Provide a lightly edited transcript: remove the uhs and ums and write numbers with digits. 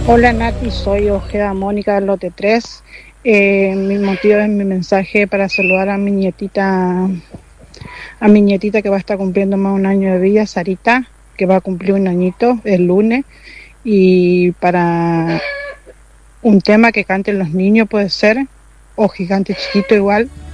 Hola Nati, soy Ojeda Mónica del Lote 3. Mi motivo es mi mensaje para saludar a mi nietita que va a estar cumpliendo más de un año de vida, Sarita, que va a cumplir un añito el lunes. Y para un tema que canten los niños puede ser, o gigante chiquito igual,